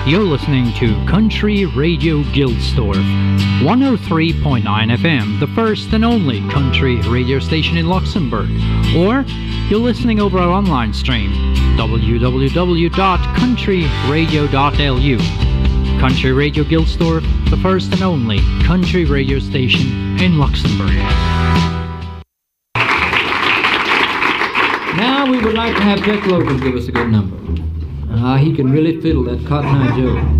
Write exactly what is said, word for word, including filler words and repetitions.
You're listening to Country Radio Gilsdorf, one oh three point nine F M, the first and only country radio station in Luxembourg. Or you're listening over our online stream, w w w dot country radio dot l u. Country Radio Gilsdorf, the first and only country radio station in Luxembourg. Now we would like to have Jack Logan give us a good number. Ah, he can really fiddle that Cotton Eye Joe.